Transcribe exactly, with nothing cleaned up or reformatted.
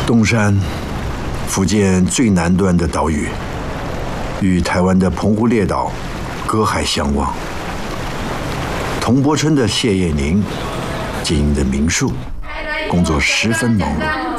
东山，福建最南端的岛屿，与台湾的澎湖列岛隔海相望。铜柏村的谢业宁经营的民宿，工作十分忙碌。